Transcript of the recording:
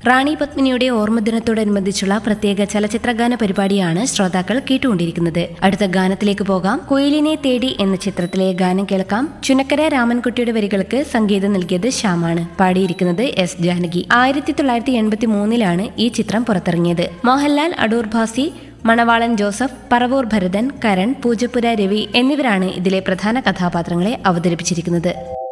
റാണി പത്മിനിയുടെ ഓർമ്മദിനത്തോടനുബന്ധിച്ചുള്ള പ്രത്യേക ചലച്ചിത്രഗാന പരിപാടിയാണ് ശ്രോതാക്കൾ കേട്ടുകൊണ്ടിരിക്കുന്നത്. അടുത്ത ഗാനത്തിലേക്ക് പോകാം. കുയിലിനെ തേടി എന്ന ചിത്രത്തിലെ ഗാനം കേൾക്കാം. ചുനക്കര രാമൻകുട്ടിയുടെ വരികൾക്ക് സംഗീതം നൽകിയത് ശ്യാമാണ്. പാടിയിരിക്കുന്നത് എസ് ജാനകി. 1983 ഈ ചിത്രം പുറത്തിറങ്ങിയത്. മോഹൻലാൽ, അടൂർ ഭാസി, മണവാളൻ ജോസഫ്, പറവൂർ ഭരതൻ, കരൺ, പൂജപ്പുര രവി എന്നിവരാണ് ഇതിലെ പ്രധാന കഥാപാത്രങ്ങളെ അവതരിപ്പിച്ചിരിക്കുന്നത്.